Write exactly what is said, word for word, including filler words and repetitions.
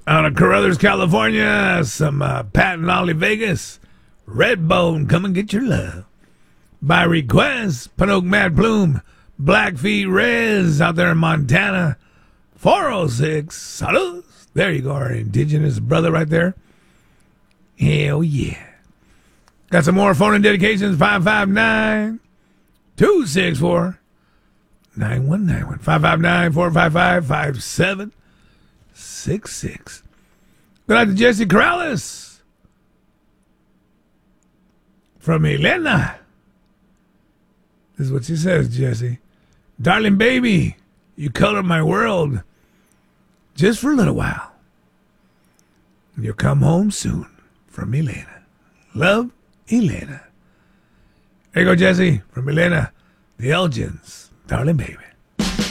Out of Carruthers, California, some uh, Pat and Lolly Vegas. Redbone, come and get your love. By request, Panoke Mad Plume, Blackfeet Rez out there in Montana. four oh six, salud. There you go, our indigenous brother right there. Hell yeah. Got some more phone and dedications, five five nine, two six four, nine one nine one. five five nine, four five five, five seven six six. Good night to Jesse Corrales from Elena. This is what she says, Jesse. Darling baby, you color my world just for a little while. You'll come home soon from Elena. Love, Elena. There you go, Jesse, from Elena. The Elgins. Darling baby.